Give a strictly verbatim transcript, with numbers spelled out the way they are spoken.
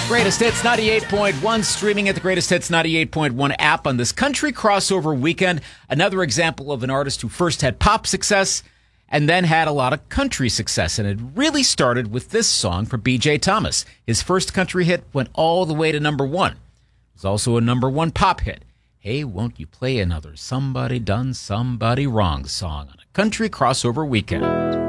Greatest Hits ninety-eight point one, streaming at the Greatest Hits ninety-eight point one app on this country crossover weekend. Another example of an artist who first had pop success and then had a lot of country success. And it really started with this song from B J Thomas. His first country hit went all the way to number one. It was also a number one pop hit. Hey, won't you play another Somebody Done Somebody Wrong song on a country crossover weekend?